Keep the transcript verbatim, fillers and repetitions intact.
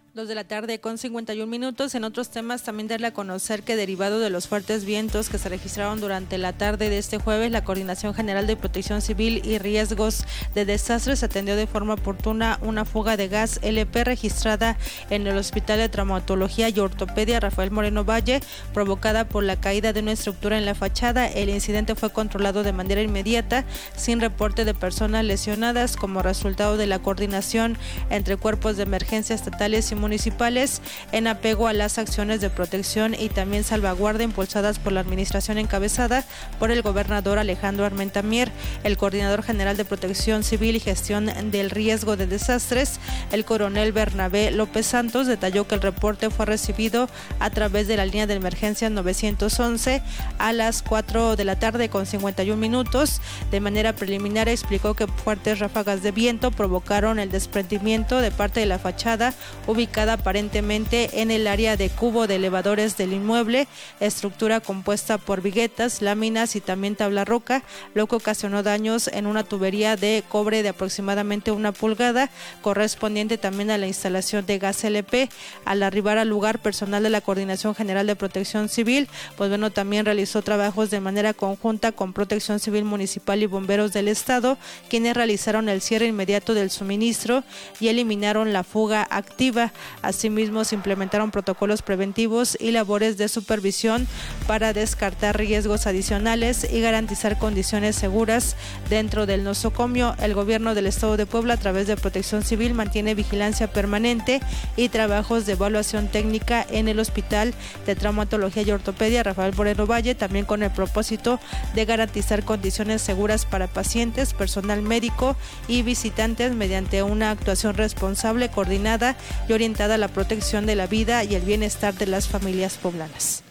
Dos de la tarde con cincuenta y un minutos. En otros temas, también darle a conocer que derivado de los fuertes vientos que se registraron durante la tarde de este jueves, la Coordinación General de Protección Civil y Riesgos de Desastres atendió de forma oportuna una fuga de gas L P registrada en el Hospital de Traumatología y Ortopedia Rafael Moreno Valle, provocada por la caída de una estructura en la fachada. El incidente fue controlado de manera inmediata, sin reporte de personas lesionadas, como resultado de la coordinación entre cuerpos de emergencia estatales y municipales en apego a las acciones de protección y también salvaguarda impulsadas por la administración encabezada por el gobernador Alejandro Armenta Mier. El coordinador general de Protección Civil y Gestión del Riesgo de Desastres, el coronel Bernabé López Santos, detalló que el reporte fue recibido a través de la línea de emergencia novecientos once a las cuatro de la tarde con cincuenta y un minutos. De manera preliminar explicó que fuertes ráfagas de viento provocaron el desprendimiento de parte de la fachada ubicada aparentemente en el área de cubo de elevadores del inmueble, estructura compuesta por viguetas, láminas y también tabla roca, lo que ocasionó daños en una tubería de cobre de aproximadamente una pulgada, correspondiente también a la instalación de gas L P. Al arribar al lugar, personal de la Coordinación General de Protección Civil, pues bueno, también realizó trabajos de manera conjunta con Protección Civil Municipal y Bomberos del Estado, quienes realizaron el cierre inmediato del suministro y eliminaron la fuga activa. Asimismo, se implementaron protocolos preventivos y labores de supervisión para descartar riesgos adicionales y garantizar condiciones seguras dentro del nosocomio. El gobierno del Estado de Puebla, a través de Protección Civil, mantiene vigilancia permanente y trabajos de evaluación técnica en el Hospital de Traumatología y Ortopedia Rafael Moreno Valle, también con el propósito de garantizar condiciones seguras para pacientes, personal médico y visitantes mediante una actuación responsable, coordinada y orientada a la protección de la vida y el bienestar de las familias poblanas.